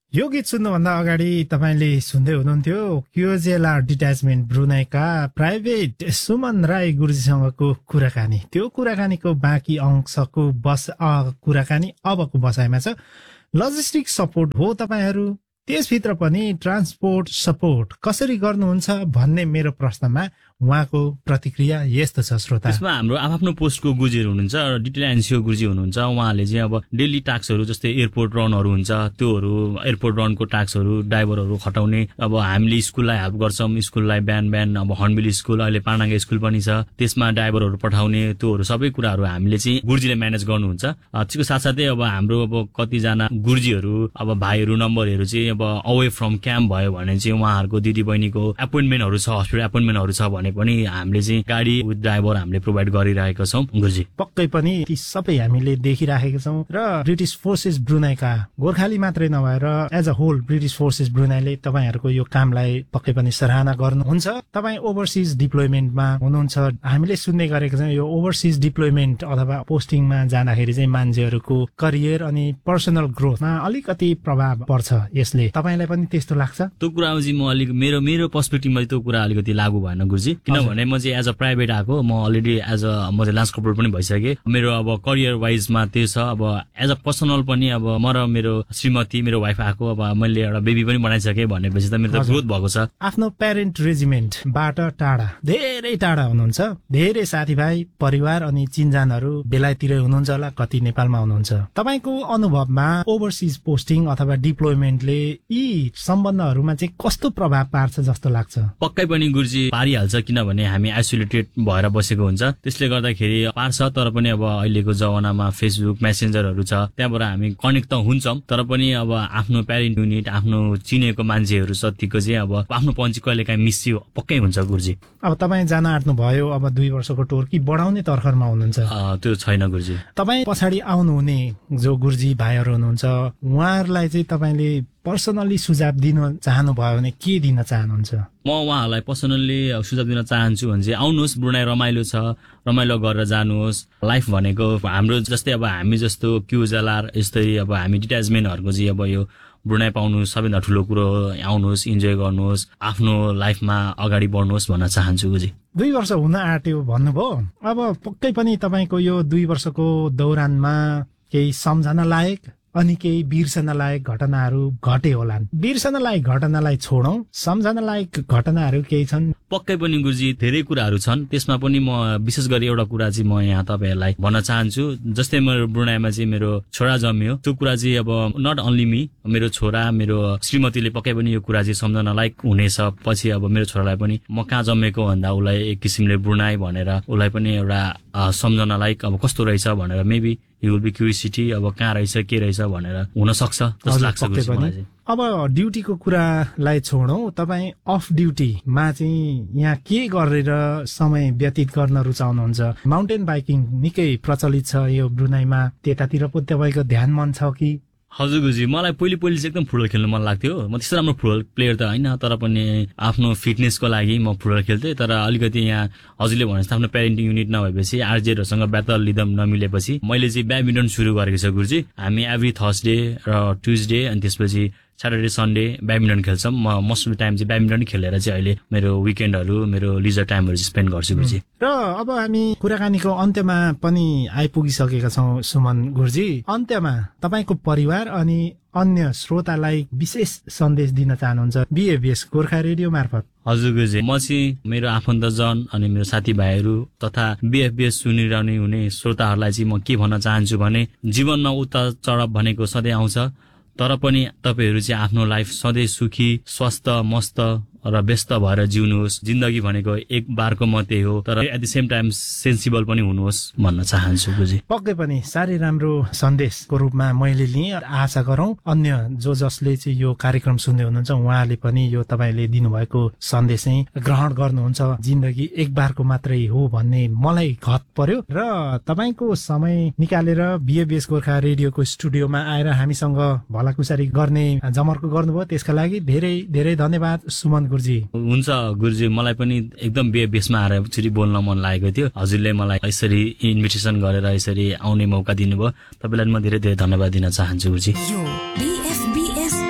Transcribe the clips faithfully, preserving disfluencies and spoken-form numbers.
यो गीत सुन्नुभन्दा अगाडि तपाईले सुन्दै हुनुहुन्थ्यो क्युजेलआर डिट्याचमेन्ट ब्रुनाईका प्राइभेट सुमन राई गुरुजीसँगको कुराकानी। त्यो कुराकानीको बाँकी अंशको बस कुराकानी अबको बसाइमा छ। लजिस्टिक सपोर्ट हो तपाईहरू, त्यसभित्र पनि ट्रान्सपोर्ट सपोर्ट कसरी गर्नुहुन्छ भन्ने मेरो प्रश्नमा उहाँको प्रतिक्रिया यस्तो छ। श्रोता, त्यसमा हाम्रो आफ्नो पोस्टको गुरुजी हुनुहुन्छ र डिटेल एनसिओ गुरुजी हुनुहुन्छ। उहाँले चाहिँ अब डेली टास्कहरू जस्तै एयरपोर्ट रनहरू हुन्छ, त्योहरू एयरपोर्ट रनको टास्कहरू ड्राइभरहरू खटाउने, अब हामीले स्कुललाई हेल्प गर्छौँ, स्कुललाई बिहान बिहान अब हर्नबिल स्कुल, अहिले पानाङ्गे स्कुल पनि छ, त्यसमा ड्राइभरहरू पठाउने, त्योहरू सबै कुराहरू हामीले चाहिँ गुरुजीले म्यानेज गर्नुहुन्छ। त्यसको साथसाथै अब हाम्रो अब कतिजना गुरुजीहरू अब भाइहरू नम्बरहरू चाहिँ अब अवे फ्रम क्याम्प भयो भने चाहिँ उहाँहरूको दिदी बहिनीको एपोइन्टमेन्टहरू छ, हस्पिटल एपोइन्टमेन्टहरू छ भने पनि हामीले चाहिँ गाडी विथ ड्राइभर हामीले प्रोभाइड गरिरहेका छौँ गुरुजी। पक्कै पनि ती सबै हामीले देखिराखेका छौँ। र ब्रिटिस फोर्सेस ब्रुनाईका गोर्खाली मात्रै नभएर as a whole British forces ब्रुनाईले तपाईँहरूको यो कामलाई पक्कै पनि सराहना गर्नुहुन्छ। तपाईँ ओभरसिज डिप्लोयमेन्टमा हुनुहुन्छ, हामीले सुन्ने गरेको छौँ यो ओभरसिज डिप्लोयमेन्ट अथवा पोस्टिङमा जाँदाखेरि चाहिँ मान्छेहरूको करियर अनि पर्सनल ग्रोथमा अलिकति प्रभाव पर्छ यसले, तपाईँलाई पनि त्यस्तो लाग्छ? त्यो कुरामा चाहिँ म अलिक मेरो मेरो पर्सपेक्टिभमा त्यो कुरा अलिकति लागू भएन गुरुजी, किनभने म चाहिँ एज अ प्राइभेट आएको, म अलरेडी एज अ म चाहिँ लान्स कर्पोरेट पनि भइसकेँ। मेरो अब करियर वाइजमा त्यो छ। अब एज अ पर्सनल पनि अब म र मेरो श्रीमती मेरो वाइफ आएको, अब मैले एउटा बेबी पनि बनाइसकेँ भनेपछि त मेरो त ग्रोथ भएको छ। आफ्नो प्यारेन्ट रेजिमेन्टबाट टाढा, धेरै टाढा हुनुहुन्छ, धेरै साथीभाइ परिवार अनि चिन्जानहरू बेलायतिरै हुनुहुन्छ होला, कति नेपालमा हुनुहुन्छ। तपाईँको अनुभवमा ओभरसिज पोस्टिङ अथवा डिप्लोयमेन्टले यी सम्बन्धहरूमा चाहिँ कस्तो प्रभाव पार्छ जस्तो लाग्छ? पक्कै पनि गुरुजी पारिहाल्छ, किनभने हामी आइसोलेटेड भएर बसेको हुन्छ, त्यसले गर्दाखेरि पार्छ। तर पनि अब अहिलेको जमानामा फेसबुक मेसेन्जरहरू छ, त्यहाँबाट हामी कनेक्ट त हुन्छौँ, तर पनि अब आफ्नो प्यारेन्ट युनिट आफ्नो चिनेको मान्छेहरू जतिको चाहिँ अब आफ्नो पञ्ची कहिले काहीँ मिसियो पक्कै हुन्छ गुरुजी। अब तपाईँ जान आँट्नु भयो, अब दुई वर्षको टोर कि बढाउने तर्खरमा हुनुहुन्छ? त्यो छैन गुरुजी। तपाईँ पछाडि आउनुहुने जो गुरुजी भाइहरू हुनुहुन्छ उहाँहरूलाई चाहिँ तपाईँले पर्सनली सुझाव दिन चाहनु भयो भने के दिन चाहनुहुन्छ? म उहाँहरूलाई पर्सनली सुझाव दिन चाहन्छु भने चाहिँ आउनुहोस्, ब्रुनाई रमाइलो छ, रमाइलो गरेर जानुहोस्। लाइफ भनेको हाम्रो जस्तै अब हामी जस्तो क्युजेलआर यस्तै अब हामी डिट्याचमेन्टहरूको चाहिँ अब यो ब्रुनाई पाउनु सबैभन्दा ठुलो कुरो हो। आउनुहोस्, इन्जोय गर्नुहोस्, आफ्नो लाइफमा अगाडि बढ्नुहोस् भन्न चाहन्छु गुरुजी। दुई वर्ष हुन आँट्यो भन्नुभयो, अब पक्कै पनि तपाईँको यो दुई वर्षको दौरानमा केही सम्झना लायक अनि केही बिर्सन लायक घटनाहरू घटे होलान्। बिर्सन लायक घटनालाई छोडौं, सम्झना लायक घटनाहरू केही छन्? पक्कै पनि गुरुजी धेरै कुराहरू छन्, त्यसमा पनि म विशेष गरी एउटा कुरा चाहिँ म यहाँ तपाईँहरूलाई भन्न चाहन्छु। जस्तै मेरो ब्रुनाईमा चाहिँ मेरो छोरा जन्मियो, त्यो कुरा चाहिँ अब नट ओन्ली मी, मेरो छोरा मेरो श्रीमतीले पक्कै पनि यो कुरा चाहिँ सम्झना लायक हुनेछ। पछि अब मेरो छोरालाई पनि म कहाँ जन्मेको भन्दा उसलाई एक किसिमले ब्रुनाई भनेर उसलाई पनि एउटा सम्झना लायक अब कस्तो रहेछ भनेर maybe you will be curiosity, अब कहाँ रहेछ के रहेछ भनेर हुन सक्छ जस्तो लाग्छ गुरुजी मलाई चाहिँ। अब ड्युटीको कुरालाई छोडौं, तपाईँ अफ ड्युटीमा चाहिँ यहाँ के गरेर समय व्यतीत गर्न रुचाउनुहुन्छ? माउन्टेन बाइकिङ निकै प्रचलित छ यो ब्रुनाईमा, त्यतातिर पो तपाईँको ध्यान मन छ कि? हजुर गुरुजी, मलाई पहिले पहिले चाहिँ एकदम फुटबल खेल्नु मन लाग्थ्यो। म त्यस्तो राम्रो फुटबल प्लेयर त होइन, तर पनि आफ्नो फिटनेसको लागि म फुटबल खेल्थेँ। तर अलिकति यहाँ हजुरले भने जस्तो आफ्नो प्यारेन्टिङ युनिट नभएपछि आरजेहरूसँग ब्याटल लिदम नमिलेपछि मैले चाहिँ ब्याडमिन्टन सुरु गरेको छ गुरुजी। हामी एभ्री थर्सडे र ट्युजडे अनि त्यसपछि स्याटरडे सन्डे ब्याडमिन्टन खेल्छौँ। म मोस्ट अफ द टाइम चाहिँ ब्याडमिन्टन खेलेर चाहिँ अहिले मेरो विकेन्डहरू मेरो लिजर टाइमहरू चाहिँ स्पेन्ड गर्छु गुरुजी। र अब हामी कुराकानीको अन्त्यमा पनि आइपुगिसकेका छौँ सुमन गुरुजी। अन्त्यमा तपाईँको परिवार अनि अन्य श्रोतालाई विशेष सन्देश दिन चाहनुहुन्छ बिएफबिएस गोर्खा रेडियो मार्फत? हजुर गुरुजी, म चाहिँ मेरो आफन्तजन अनि मेरो साथीभाइहरू तथा बिएफबिएस सुनिरहने हुने श्रोताहरूलाई चाहिँ म के भन्न चाहन्छु भने जीवनमा उतार चढाव भनेको सधैँ आउँछ, तर पनि तपाईहरू चाहिँ आफ्नो लाइफ सधैँ सुखी स्वस्थ मस्त र व्यस्त भएर जिउनुहोस्। जिन्दगी भनेको एक बारको मात्रै हो, तर at the same time sensible पनि हुनुहोस् भन्न चाहन्छु गुरुजी। पक्कै पनि साह्रै राम्रो सन्देशको रूपमा मैले लिएँ। आशा गरौँ अन्य जो जसले चाहिँ यो कार्यक्रम सुन्दै हुनुहुन्छ उहाँले पनि यो तपाईँले दिनुभएको सन्देश चाहिँ ग्रहण गर्नुहुन्छ। जिन्दगी एक बारको मात्रै हो भन्ने मलाई घत पर्यो र तपाईँको समय निकालेर बिएफबिएस गोर्खा रेडियोको स्टुडियोमा आएर हामीसँग भलाकुसारी गर्ने जमर्को गर्नुभयो, त्यसका लागि धेरै धेरै धन्यवाद सुमन गुरुजी। हुन्छ गुरुजी, मलाई पनि एकदम बिएफबिएसमा आएर एकचोटि बोल्न मन लागेको थियो। हजुरले मलाई यसरी इन्भिटेसन गरेर यसरी आउने मौका दिनुभयो, तपाईँलाई म धेरै धेरै धन्यवाद दिन चाहन्छु गुरुजी।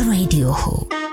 रेडियो हो।